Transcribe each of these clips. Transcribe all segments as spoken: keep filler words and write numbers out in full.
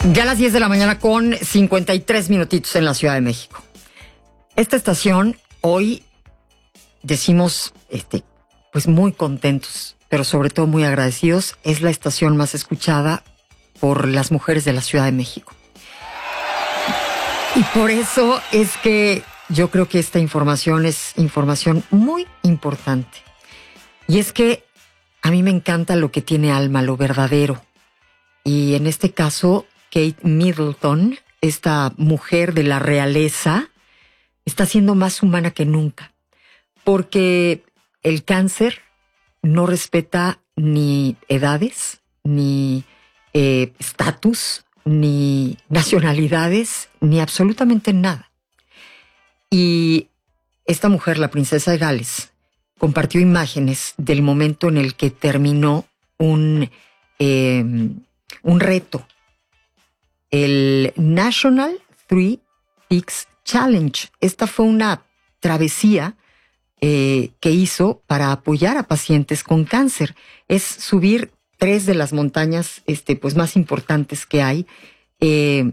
Ya a las diez de la mañana con cincuenta y tres minutitos en la Ciudad de México. Esta estación hoy decimos, este, pues muy contentos, pero sobre todo muy agradecidos. Es la estación más escuchada por las mujeres de la Ciudad de México. Y por eso es que yo creo que esta información es información muy importante. Y es que a mí me encanta lo que tiene alma, lo verdadero. Y en este caso, Kate Middleton, esta mujer de la realeza, está siendo más humana que nunca. Porque el cáncer no respeta ni edades, ni eh, estatus, ni nacionalidades, ni absolutamente nada. Y esta mujer, la princesa de Gales, compartió imágenes del momento en el que terminó un, eh, un reto, el National Three Peaks Challenge. Esta fue una travesía eh, que hizo para apoyar a pacientes con cáncer. Es subir tres de las montañas este, pues, más importantes que hay, eh,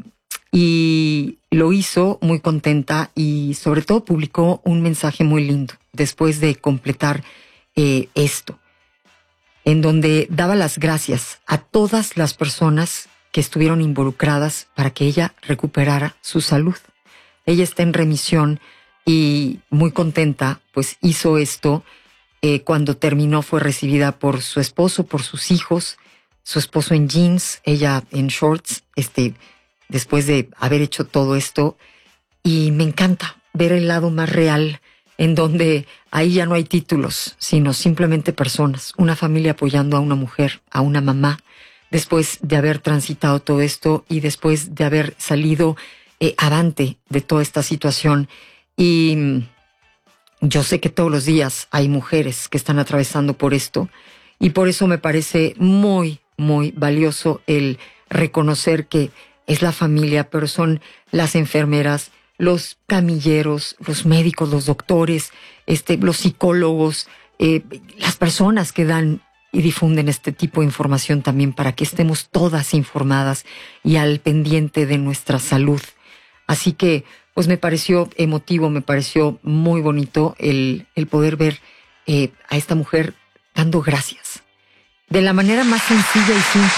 y lo hizo muy contenta y sobre todo publicó un mensaje muy lindo después de completar eh, esto, en donde daba las gracias a todas las personas que estuvieron involucradas para que ella recuperara su salud. Ella está en remisión y muy contenta, pues hizo esto. Eh, cuando terminó fue recibida por su esposo, por sus hijos, su esposo en jeans, ella en shorts, este, después de haber hecho todo esto. Y me encanta ver el lado más real, en donde ahí ya no hay títulos, sino simplemente personas, una familia apoyando a una mujer, a una mamá, después de haber transitado todo esto y después de haber salido eh, avante de toda esta situación. Y yo sé que todos los días hay mujeres que están atravesando por esto, y por eso me parece muy, muy valioso el reconocer que es la familia, pero son las enfermeras, los camilleros, los médicos, los doctores, este, los psicólogos, eh, las personas que dan y difunden este tipo de información también para que estemos todas informadas y al pendiente de nuestra salud. Así que, pues me pareció emotivo, me pareció muy bonito el, el poder ver eh, a esta mujer dando gracias de la manera más sencilla y simple.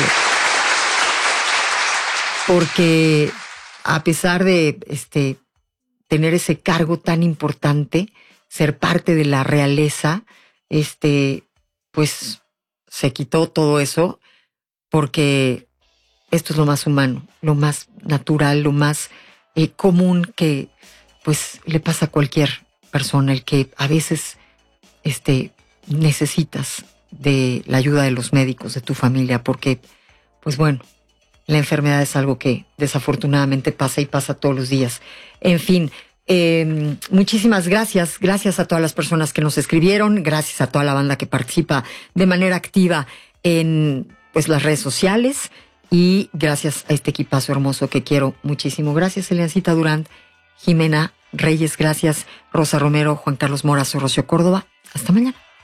Porque a pesar de este, tener ese cargo tan importante, ser parte de la realeza, este, pues se quitó todo eso porque esto es lo más humano, lo más natural, lo más eh, común que pues le pasa a cualquier persona, el que a veces este, necesitas de la ayuda de los médicos, de tu familia, porque pues bueno, la enfermedad es algo que desafortunadamente pasa y pasa todos los días. En fin, eh, muchísimas gracias. Gracias a todas las personas que nos escribieron. Gracias a toda la banda que participa de manera activa en pues, las redes sociales. Y gracias a este equipazo hermoso que quiero muchísimo. Gracias, Eliancita Durán, Jimena Reyes. Gracias, Rosa Romero, Juan Carlos Morazo, Rocío Córdoba. Hasta mañana.